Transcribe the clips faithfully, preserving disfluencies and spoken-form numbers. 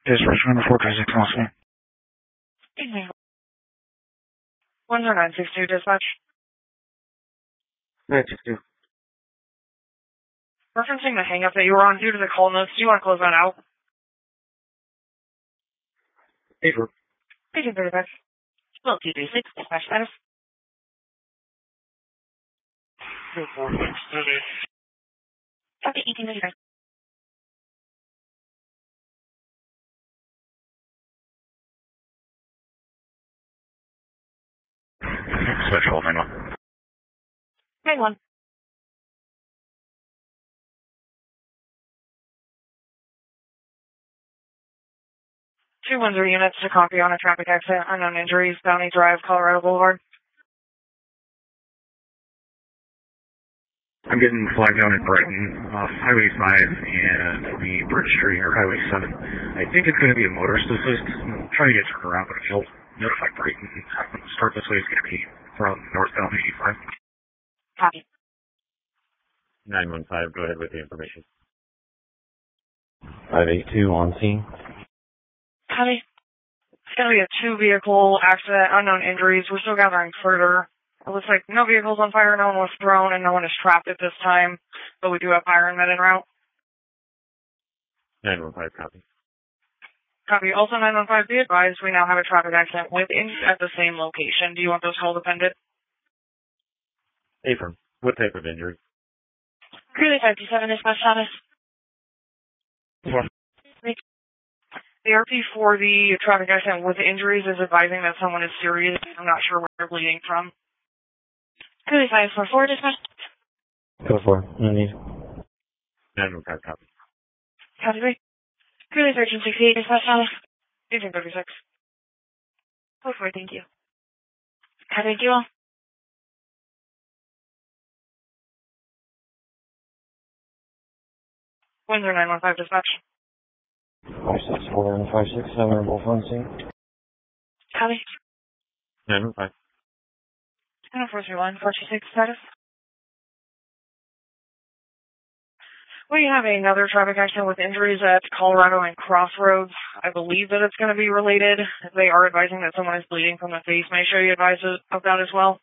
Dispatch number four two six Moscow. one zero nine six two dispatch. nine six two. Referencing the hang-up that you were on due to the call notes, do you want to close that out? Paper. Agent thirty-five. Well, two three six, dispatch status. four six thirty. Copy, eighteen thirty-five. Special nine one. nine one. two one zero units to copy on a traffic accident, unknown injuries, Bounty Drive, Colorado Boulevard. I'm getting flagged down in Brighton off Highway five and the Bridge Street, or Highway seven. I think it's going to be a motorist assist. I'm trying to get turned around, but he'll notify Brighton. Start this way is going to be from northbound eighty-five. Copy. nine one five, go ahead with the information. five eight two on scene. Copy. It's going to be a two-vehicle accident, unknown injuries. We're still gathering further. It looks like no vehicles on fire, no one was thrown, and no one is trapped at this time, but we do have fire and med en route. nine one five, copy. Copy. Also, nine one five, be advised, we now have a traffic accident with injuries at the same location. Do you want those called appended? Affirm. What type of injury? Clearly five two seven dispatch status. What? The R P for the traffic accident with injuries is advising that someone is serious. I'm not sure where they're bleeding from. Clearly five four four dispatch. Go for it. No need. nine one five, copy. Copy three. Clearly thirteen sixty-eight dispatch status. eighteen thirty-six. Go for it, thank you. Copy, thank you all. Windsor nine one five dispatch. five six four and five six seven are both on scene. Copy. nine one five. one four three one, four two six status. We have another traffic accident with injuries at Colorado and Crossroads. I believe that it's going to be related. They are advising that someone is bleeding from the face. Make sure you advise of that as well.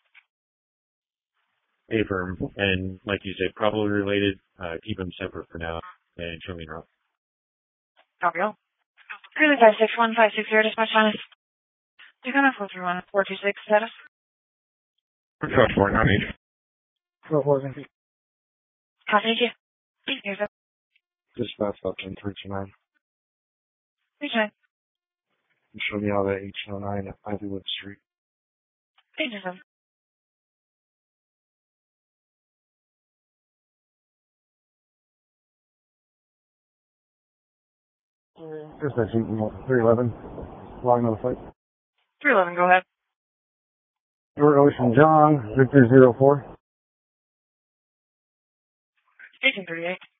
Affirm. And like you said, probably related. Uh, keep them separate for now and show me around. Copy all. Clearly five six one, five six zero dispatch status. Dakota four three one, four two six status. Approach four nine eight. four four thank you. Copy, thank you. Here's up. Dispatch up in three two nine. three two nine. Show me all the H oh nine at Ivywood Street. Thank you, sir. Dispatch three eleven. Long on the fight. three eleven, go ahead. George Ocean John, Victor zero four. eighteen thirty-eight.